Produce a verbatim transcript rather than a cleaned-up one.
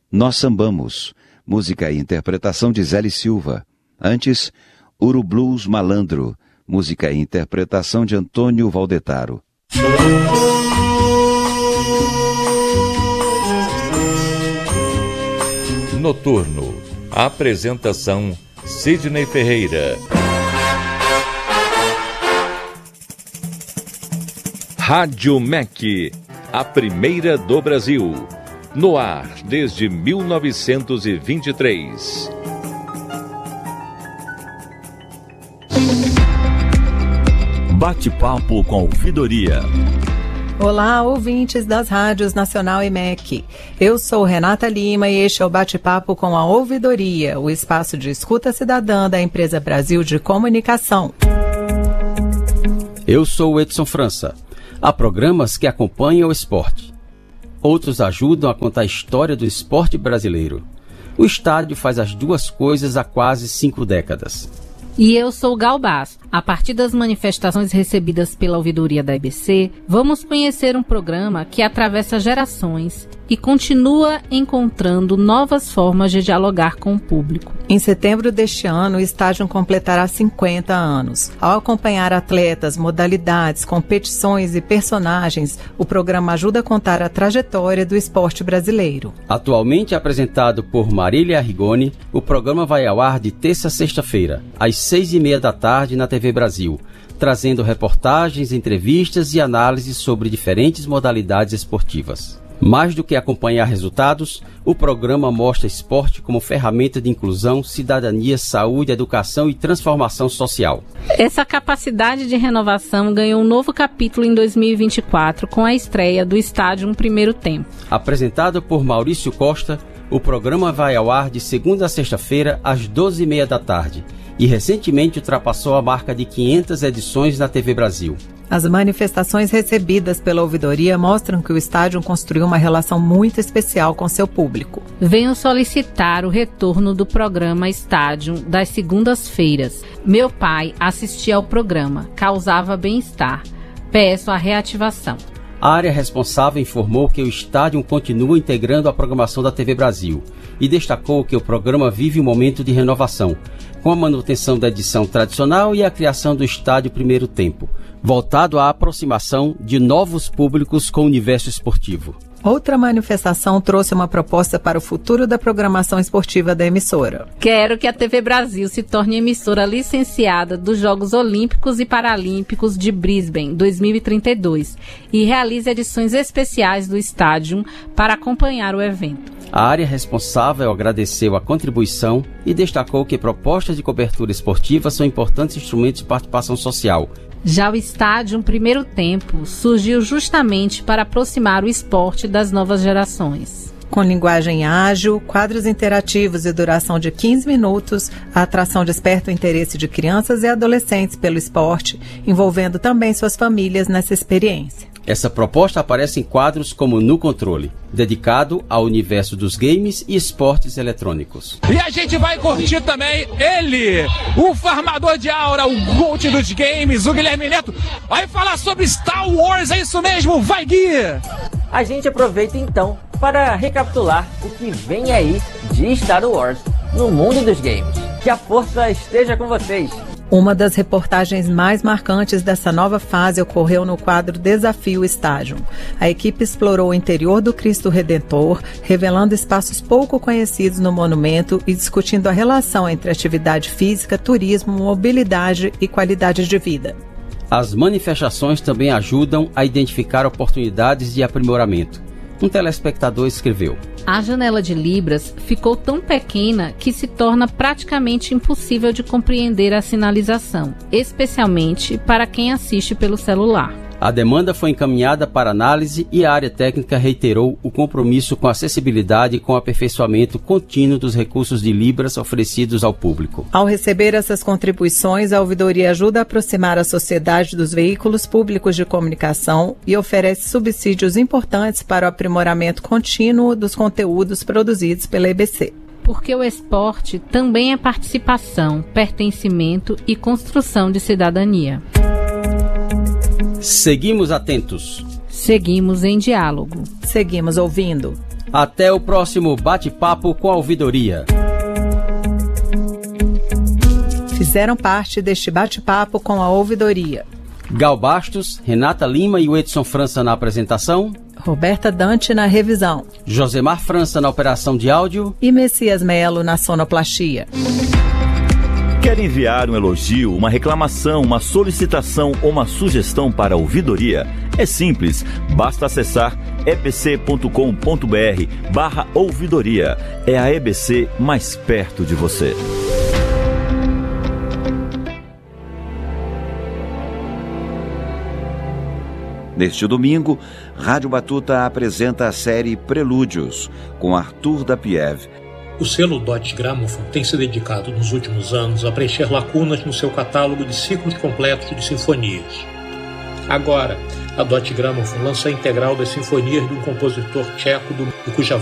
Nós Sambamos, música e interpretação de Zéli Silva. Antes, Uru Blues Malandro, música e interpretação de Antônio Valdetaro. Noturno. Apresentação Sidney Ferreira. Rádio M E C, a primeira do Brasil. No ar desde mil novecentos e vinte e três. Bate-papo com ouvidoria. Olá, ouvintes das rádios Nacional e M E C. Eu sou Renata Lima e este é o Bate-Papo com a Ouvidoria, o espaço de escuta cidadã da Empresa Brasil de Comunicação. Eu sou o Edson França. Há programas que acompanham o esporte. Outros ajudam a contar a história do esporte brasileiro. O estádio faz as duas coisas há quase cinco décadas. E eu sou Gal Basso. A partir das manifestações recebidas pela ouvidoria da E B C, vamos conhecer um programa que atravessa gerações e continua encontrando novas formas de dialogar com o público. Em setembro deste ano, o estádio completará cinquenta anos. Ao acompanhar atletas, modalidades, competições e personagens, o programa ajuda a contar a trajetória do esporte brasileiro. Atualmente apresentado por Marília Arrigoni, o programa vai ao ar de terça a sexta-feira, às seis e meia da tarde na T V Brasil, trazendo reportagens, entrevistas e análises sobre diferentes modalidades esportivas. Mais do que acompanhar resultados, o programa mostra esporte como ferramenta de inclusão, cidadania, saúde, educação e transformação social. Essa capacidade de renovação ganhou um novo capítulo em dois mil e vinte e quatro com a estreia do Estádio Um Primeiro Tempo. Apresentado por Maurício Costa, o programa vai ao ar de segunda a sexta-feira às doze e meia da tarde e recentemente ultrapassou a marca de quinhentas edições na T V Brasil. As manifestações recebidas pela ouvidoria mostram que o estádio construiu uma relação muito especial com seu público. Venho solicitar o retorno do programa Estádio das segundas-feiras. Meu pai assistia ao programa, causava bem-estar. Peço a reativação. A área responsável informou que o estádio continua integrando a programação da T V Brasil e destacou que o programa vive um momento de renovação, com a manutenção da edição tradicional e a criação do Estádio Primeiro Tempo, voltado à aproximação de novos públicos com o universo esportivo. Outra manifestação trouxe uma proposta para o futuro da programação esportiva da emissora. Quero que a T V Brasil se torne emissora licenciada dos Jogos Olímpicos e Paralímpicos de Brisbane dois mil e trinta e dois e realize edições especiais do estádio para acompanhar o evento. A área responsável agradeceu a contribuição e destacou que propostas de cobertura esportiva são importantes instrumentos de participação social. Já o Estádio Um Primeiro Tempo surgiu justamente para aproximar o esporte das novas gerações. Com linguagem ágil, quadros interativos e duração de quinze minutos, a atração desperta o interesse de crianças e adolescentes pelo esporte, envolvendo também suas famílias nessa experiência. Essa proposta aparece em quadros como No Controle, dedicado ao universo dos games e esportes eletrônicos. E a gente vai curtir também ele, o farmador de aura, o GOAT dos games, o Guilherme Neto. Vai falar sobre Star Wars, é isso mesmo? Vai, Gui! A gente aproveita então para recapitular o que vem aí de Star Wars no mundo dos games. Que a força esteja com vocês! Uma das reportagens mais marcantes dessa nova fase ocorreu no quadro Desafio Estádio. A equipe explorou o interior do Cristo Redentor, revelando espaços pouco conhecidos no monumento e discutindo a relação entre atividade física, turismo, mobilidade e qualidade de vida. As manifestações também ajudam a identificar oportunidades de aprimoramento. Um telespectador escreveu: a janela de libras ficou tão pequena que se torna praticamente impossível de compreender a sinalização, especialmente para quem assiste pelo celular. A demanda foi encaminhada para análise e a área técnica reiterou o compromisso com a acessibilidade e com o aperfeiçoamento contínuo dos recursos de Libras oferecidos ao público. Ao receber essas contribuições, a ouvidoria ajuda a aproximar a sociedade dos veículos públicos de comunicação e oferece subsídios importantes para o aprimoramento contínuo dos conteúdos produzidos pela E B C. Porque o esporte também é participação, pertencimento e construção de cidadania. Seguimos atentos. Seguimos em diálogo. Seguimos ouvindo. Até o próximo bate-papo com a ouvidoria. Fizeram parte deste bate-papo com a ouvidoria Gal Bastos, Renata Lima e o Edson França na apresentação, Roberta Dante na revisão, Josemar França na operação de áudio e Messias Melo na sonoplastia. Quer enviar um elogio, uma reclamação, uma solicitação ou uma sugestão para a ouvidoria? É simples, basta acessar e b c ponto com ponto b r barra ouvidoria. É a E B C mais perto de você. Neste domingo, Rádio Batuta apresenta a série Prelúdios, com Arthur Dapiev. O selo Deutsche Grammophon tem se dedicado nos últimos anos a preencher lacunas no seu catálogo de ciclos completos de sinfonias. Agora, a Deutsche Grammophon lança a integral das sinfonias de um compositor tcheco do, cuja